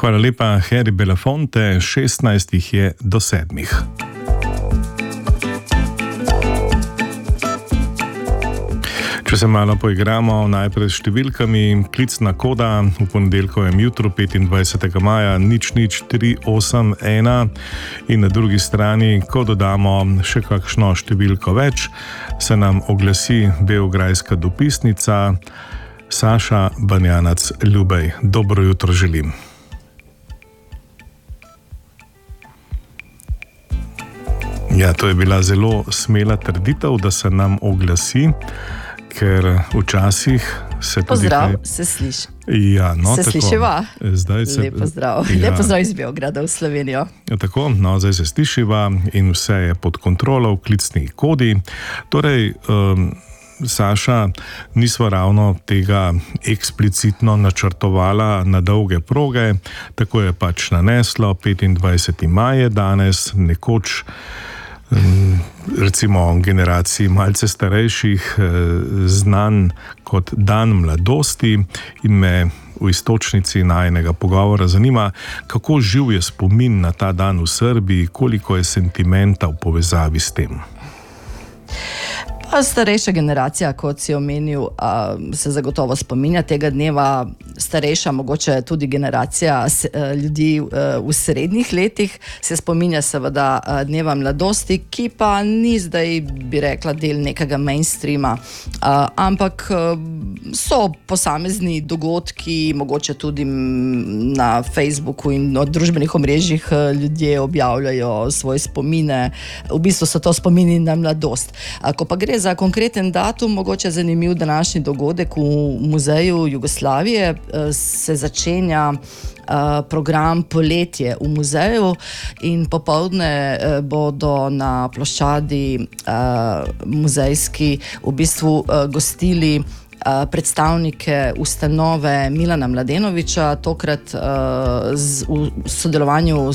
Hvala lepa, Harry Belafonte, 16 jih je do 7. Če se malo poigramo, najprej s številkami. Klicna koda v ponedeljkovem jutru 25. maja 00381 in na drugi strani, ko dodamo še kakšno številko več, se nam oglasi beograjska dopisnica Saša Banjanac Ljubej. Dobro jutro želim. Ja, to je bila zelo smela trditev, da se nam oglasi, ker včasih se tudi... Pozdrav, se sliši. Ja, no, se tako. Slišiva? Lep pozdrav. Ja. Lep pozdrav iz Beograda v Slovenijo. Ja, tako, no, zdaj se slišiva in vse je pod kontrolo v klicni kodi. Torej, Saša, nisva ravno tega eksplicitno načrtovala na dolge proge, tako je pač naneslo. 25. maj je danes, nekoč recimo generaciji malce starejših znan kot dan mladosti, in me v istočnici najinega pogovora zanima, kako živ je spomin na ta dan v Srbiji, koliko je sentimenta v povezavi s tem. Starejša generacija, kot si omenil, se zagotovo spominja tega dneva. Starejša, mogoče tudi generacija ljudi v srednjih letih se spominja seveda dneva mladosti, ki pa ni zdaj, bi rekla, del nekega mainstreama, ampak so posamezni dogodki, mogoče tudi na Facebooku in na družbenih omrežjih ljudje objavljajo svoje spomine. V bistvu so to spomini na mladost. Ko pa gre za konkreten datum, mogoče zanimiv današnji dogodek v Muzeju Jugoslavije, se začenja program Poletje v muzeju in popoldne bodo na ploščadi muzejski v bistvu gostili predstavnike ustanove Milana Mladenovića, tokrat v sodelovanju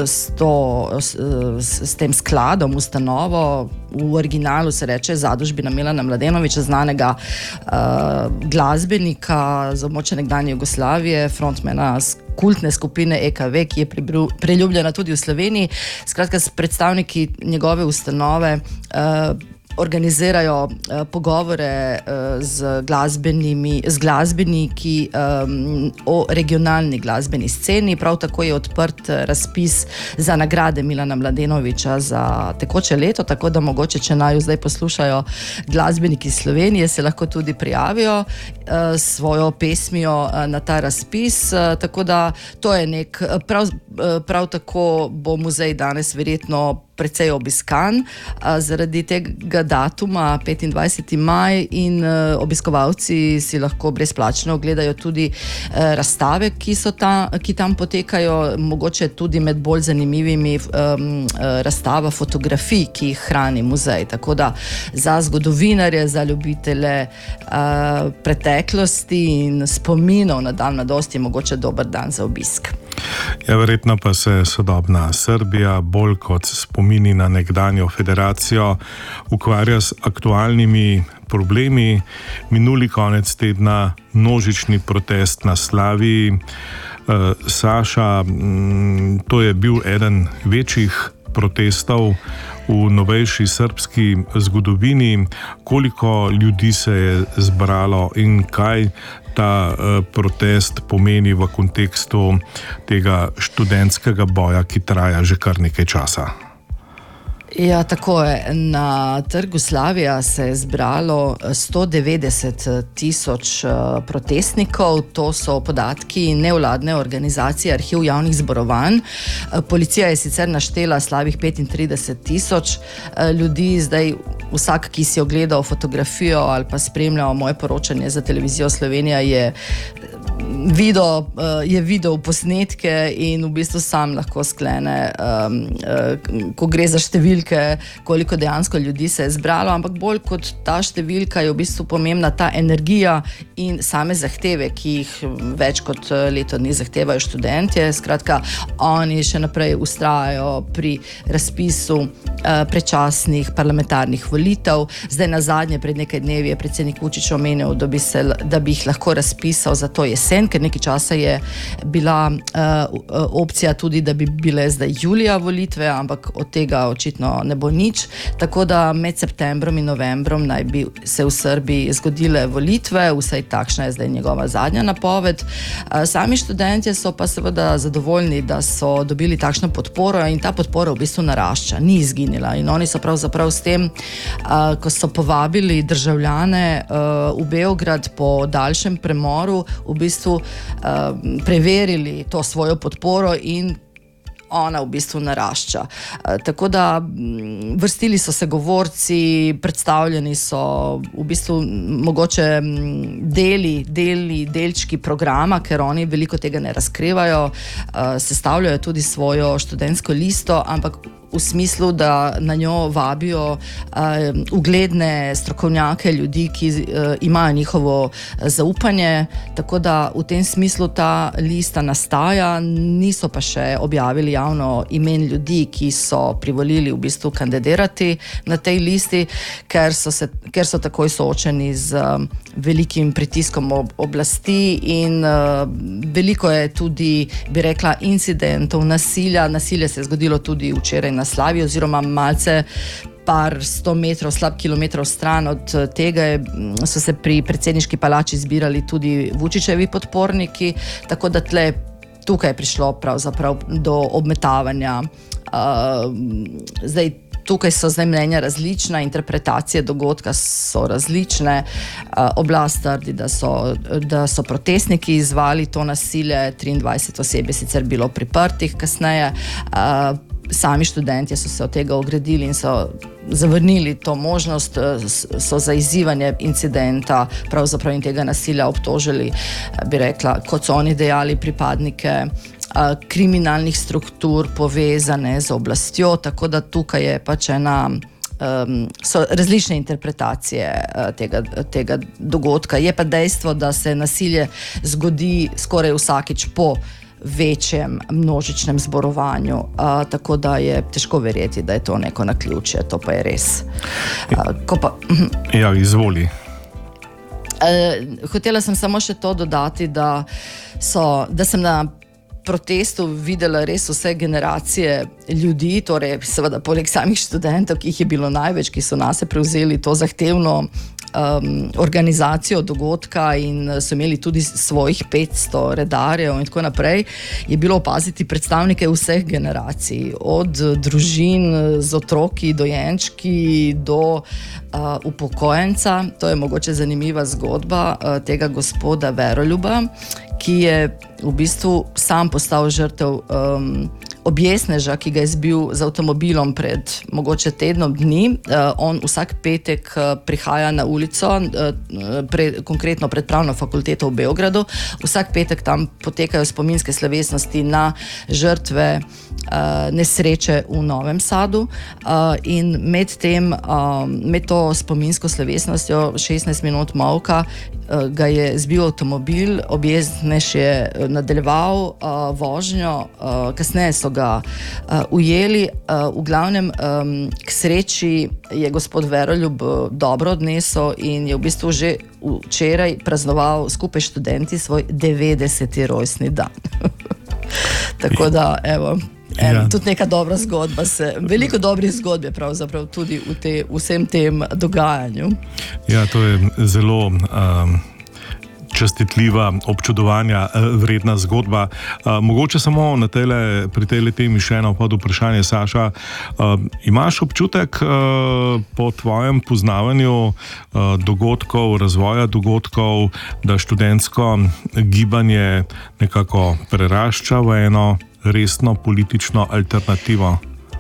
s tem skladom, ustanovo, v originalu se reče Zadužbina Milana Mladenovića, znanega glasbenika z območja nekdanje Jugoslavije, frontmana kultne skupine EKV, ki je priljubljena tudi v Sloveniji. Skratka, predstavniki njegove ustanove organizirajo pogovore z glasbeniki o regionalni glasbeni sceni. Prav tako je odprt razpis za nagrade Milana Mladenovića za tekoče leto, tako da mogoče, če naju zdaj poslušajo glasbeniki iz Slovenije, se lahko tudi prijavijo svojo pesmijo na ta razpis. Tako da to je prav tako bo muzej danes verjetno precej obiskan zaradi tega datuma 25. maj in obiskovalci si lahko brezplačno ogledajo tudi razstave, ki tam potekajo, mogoče tudi med bolj zanimivimi razstava fotografij, ki jih hrani muzej. Tako da za zgodovinarje, za ljubitelje preteklosti in spominov na dan mladosti je mogoče dober dan za obisk. Ja, verjetno pa se sodobna Srbija bolj kot spomini na nekdanjo federacijo ukvarja s aktualnimi problemi. Minuli konec tedna množični protest na Slaviji. Saša, to je bil eden večjih protestov v novejši srbski zgodovini. Koliko ljudi se je zbralo in kaj ta protest pomeni v kontekstu tega študentskega boja, ki traja že kar nekaj časa? Ja, tako je. Na trgu Slavija se je zbralo 190.000 protestnikov. To so podatki nevladne organizacije Arhiv javnih zborovanj. Policija je sicer naštela slabih 35.000 ljudi. Zdaj vsak, ki si ogledal fotografijo ali pa spremljal moje poročanje za televizijo Slovenija, je videl posnetke in v bistvu sam lahko sklene, ko gre za številke, koliko dejansko ljudi se je zbralo, ampak bolj kot ta številka je v bistvu pomembna ta energija in same zahteve, ki jih več kot leto dni zahtevajo študentje. Skratka, oni še naprej vztrajajo pri razpisu predčasnih parlamentarnih volitev. Zdaj nazadnje pred nekaj dnevi je predsednik Vučić omenil, da bi jih lahko razpisal za to jesen. jesen, ker nekaj časa je bila opcija tudi, da bi bile zdaj julija volitve, ampak od tega očitno ne bo nič. Tako da med septembrom in novembrom naj bi se v Srbiji zgodile volitve, vsaj takšna je zdaj njegova zadnja napoved. Sami študentje so pa seveda zadovoljni, da so dobili takšno podporo in ta podpora v bistvu narašča, ni izginila. In oni so pravzaprav s tem, ko so povabili državljane v Beograd po daljšem premoru, v bistvu preverili to svojo podporo in ona v bistvu narašča. Tako da vrstili so se govorci, predstavljeni so v bistvu mogoče delčki programa, ker oni veliko tega ne razkrivajo, sestavljajo tudi svojo študentsko listo, ampak v smislu, da na njo vabijo ugledne strokovnjake, ljudi, ki imajo njihovo zaupanje, tako da v tem smislu ta lista nastaja, niso pa še objavili javno imen ljudi, ki so privolili v bistvu kandidirati na tej listi, ker so takoj soočeni z velikim pritiskom oblasti in veliko je tudi, bi rekla, incidentov, nasilja. Nasilje se je zgodilo tudi včeraj na Slavi, oziroma malce par 100 metrov, slab kilometrov stran od tega so se pri predsedniški palači zbirali tudi Vučićevi podporniki, tako da tukaj je prišlo pravzaprav do obmetavanja. Tukaj so zdaj mnenja različna, interpretacije dogodka so različne. Oblast trdi, da so protestniki izvali to nasilje, 23 oseb je sicer bilo priprtih kasneje. Sami študentje so se od tega ogradili in so zavrnili to možnost, so za izzivanje incidenta pravzaprav in tega nasilja obtožili, bi rekla, kot so oni dejali, pripadnike kriminalnih struktur povezane z oblastjo, tako da tukaj je pač so različne interpretacije tega dogodka. Je pa dejstvo, da se nasilje zgodi skoraj vsakič po večjem množičnem zborovanju, tako da je težko verjeti, da je to neko naključje, to pa je res. Ja, izvoli. Hotela sem samo še to dodati, da sem na protestu videla res vse generacije ljudi, torej seveda poleg samih študentov, ki jih je bilo največ, ki so nase prevzeli to zahtevno organizacijo dogodka in so imeli tudi svojih 500 redarjev in tako naprej, je bilo opaziti predstavnike vseh generacij, od družin z otroki, dojenčki do upokojenca. To je mogoče zanimiva zgodba tega gospoda Veroljuba, ki je v bistvu sam postal žrtev objesneža, ki ga je zbil z avtomobilom pred mogoče tednom dni. On vsak petek prihaja na ulico, konkretno pred Pravno fakulteto v Beogradu. Vsak petek tam potekajo spominske slovesnosti na žrtve nesreče v Novem Sadu in med to spominsko slovesnostjo 16 minut molka ga je zbil avtomobil, objeznež je nadaljeval vožnjo, kasneje so ga ujeli. V glavnem k sreči je gospod Veroljub dobro odnesel in je v bistvu že včeraj praznoval skupaj študenti svoj 90. rojstni dan. Tako da, evo, tudi neka dobra zgodba veliko dobrih zgodb je pravzaprav tudi v vsem tem dogajanju. Ja, to je zelo častitljiva, občudovanja vredna zgodba. Mogoče samo pri tej temi še eno podvprašanje, Saša. Imaš občutek po tvojem poznavanju dogodkov, razvoja dogodkov, da študentsko gibanje nekako prerašča v eno resno politično alternativo?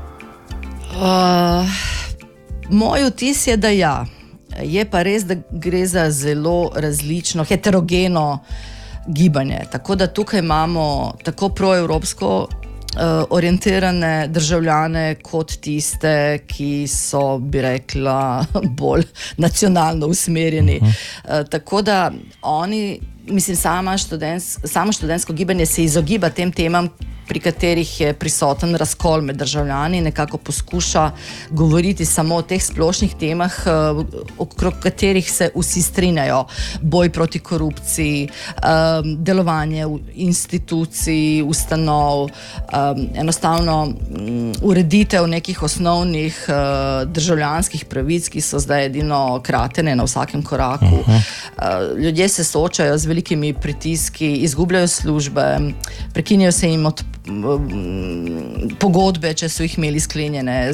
Moj vtis je, da ja. Je pa res, da gre za zelo različno, heterogeno gibanje. Tako da tukaj imamo tako proevropsko orientirane državljane kot tiste, ki so, bi rekla, bolj nacionalno usmerjeni. Tako da oni, mislim, samo študentsko gibanje se izogiba tem temam, pri katerih je prisoten razkol med državljani, nekako poskuša govoriti samo o teh splošnih temah, okrog katerih se vsi strinjajo. Boj proti korupciji, delovanje institucij, ustanov, enostavno ureditev nekih osnovnih državljanskih pravic, ki so zdaj edino kratene na vsakem koraku. Ljudje se soočajo z velikimi pritiski, izgubljajo službe, prekinjajo se jim pogodbe, če so jih imeli sklenjene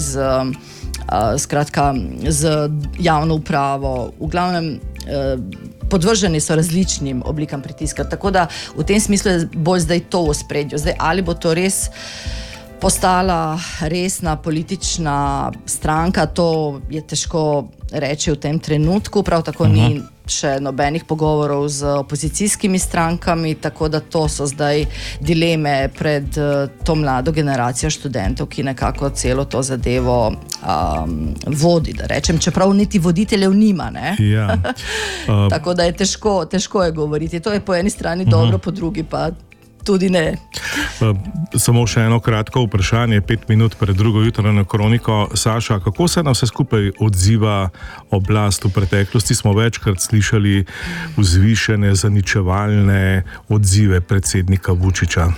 z javno upravo. V glavnem podvrženi so različnim oblikam pritiska. Tako da v tem smislu je bolj zdaj to v ospredju. Zdaj, ali bo to res postala resna politična stranka, to je težko reči v tem trenutku, prav tako ni še nobenih pogovorov z opozicijskimi strankami, tako da to so zdaj dileme pred to mlado generacijo študentov, ki nekako celo to zadevo vodi, da rečem, čeprav niti voditeljev nima, ne? Ja. Tako da je težko je govoriti. To je po eni strani dobro, po drugi pa tudi ne. Samo še eno kratko vprašanje, 5 minut pred drugo jutranjo kroniko. Saša, kako se na vse skupaj odziva oblast? V preteklosti smo večkrat slišali vzvišene, zaničevalne odzive predsednika Vučića.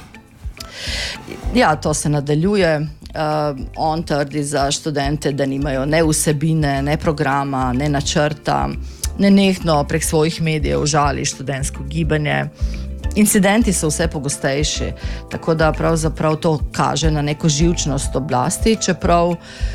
Ja, to se nadaljuje. On trdi za študente, da nimajo ne vsebine, ne programa, ne načrta, nenehno prek svojih medijev žali študentsko gibanje. Incidenti so vse pogostejši, tako da pravzaprav to kaže na neko živčnost oblasti, čeprav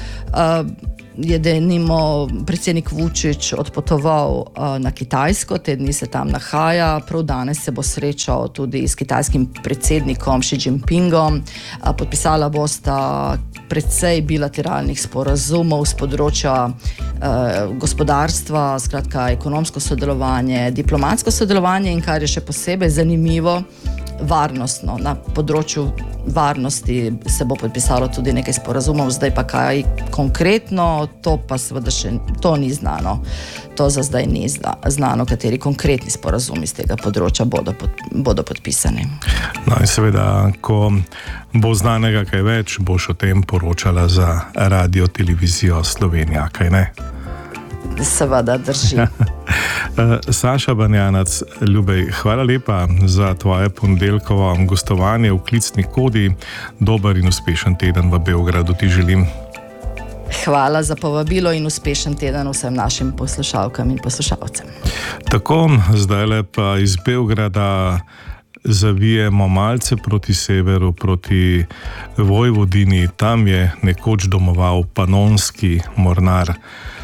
je denimo predsednik Vučić odpotoval na Kitajsko, te dni se tam nahaja, prav danes se bo srečal tudi s kitajskim predsednikom Xi Jinpingom, podpisala bosta precej bilateralnih sporazumov z področja gospodarstva, skratka ekonomsko sodelovanje, diplomatsko sodelovanje in kar je še posebej zanimivo, varnostno. Na področju varnosti se bo podpisalo tudi nekaj sporazumov, zdaj pa kaj konkretno, to pa seveda še to ni znano. To za zdaj ni znano, kateri konkretni sporazumi z tega področja bodo podpisani. No in seveda, ko bo znanega kaj več, boš o tem poročala za Radio Televizijo Slovenija, kaj ne? Seveda drži. Saša Banjanac, Ljubej, hvala lepa za tvoje ponedeljkovo gostovanje v Klicni kodi. Dober in uspešen teden v Beogradu ti želim. Hvala za povabilo in uspešen teden vsem našim poslušalkam in poslušalcem. Tako, zdajle pa iz Beograda zavijemo malce proti severu, proti Vojvodini. Tam je nekoč domoval panonski mornar.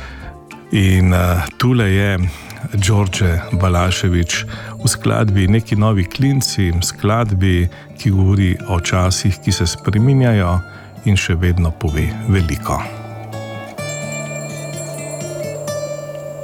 In tule je Đorđe Balašević v skladbi Neki novi klinci, skladbi, ki govori o časih, ki se spreminjajo in še vedno pove veliko.